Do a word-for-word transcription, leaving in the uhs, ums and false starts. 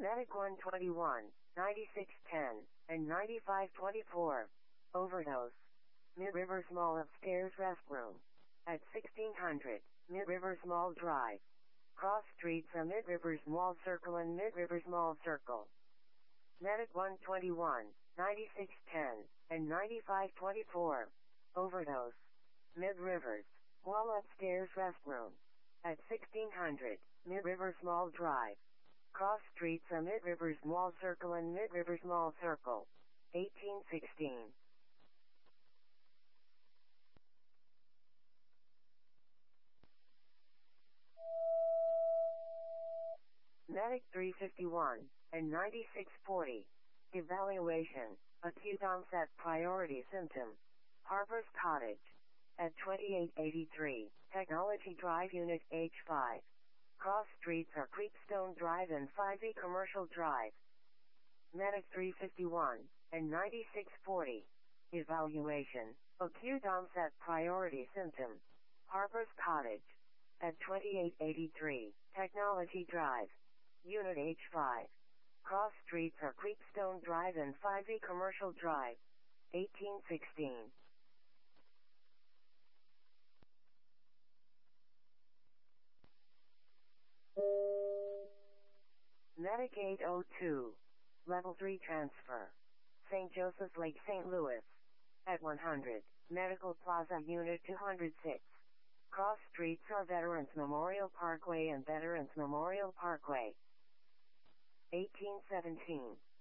Medic one twenty-one, ninety-six ten, and ninety-five twenty-four. Overdose. Mid-Rivers Mall upstairs restroom. At sixteen hundred, Mid-Rivers Mall Drive. Cross street from Mid-Rivers Mall Circle and Mid-Rivers Mall Circle. Medic one twenty-one, ninety-six ten, and ninety-five twenty-four. Overdose. Mid-Rivers Mall upstairs restroom. At sixteen hundred, Mid-Rivers Mall Drive. Cross street from Mid-Rivers Mall Circle and Mid-Rivers Mall Circle. eighteen sixteen. Medic three fifty-one, and ninety-six forty. Evaluation. Acute onset priority symptom. Harper's Cottage. At twenty-eight eighty-three, Technology Drive Unit H five. Cross streets are Creekstone Drive and five E Commercial Drive. Medic three fifty-one, and ninety-six forty. Evaluation. Acute onset priority symptom. Harper's Cottage. At twenty-eight eighty-three, Technology Drive. Unit H five. Cross streets are Creekstone Drive and five E Commercial Drive. eighteen sixteen. Medic eight oh two. Level three transfer. Saint Joseph's Lake, Saint Louis. At one hundred, Medical Plaza Unit two oh six. Cross streets are Veterans Memorial Parkway and Veterans Memorial Parkway. eighteen seventeen.